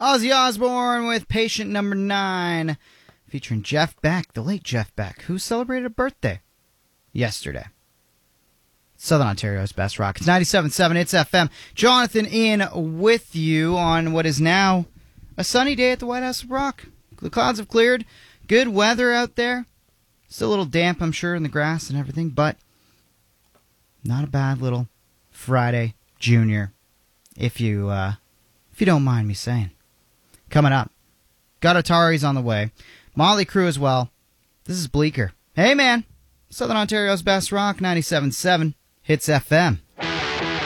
Ozzy Osbourne with Patient Number 9, featuring Jeff Beck, the late Jeff Beck, who celebrated a birthday yesterday. Southern Ontario's best rock. It's 97.7, it's FM. Jonathan in with you on what is now a sunny day at the White House of Rock. The clouds have cleared. Good weather out there. Still a little damp, I'm sure, in the grass and everything, but not a bad little Friday Junior, if you don't mind me saying. Coming up, got Atari's on the way. Motley Crue as well. This is Bleecker. Hey, man. Southern Ontario's best rock, 97.7 Hits FM.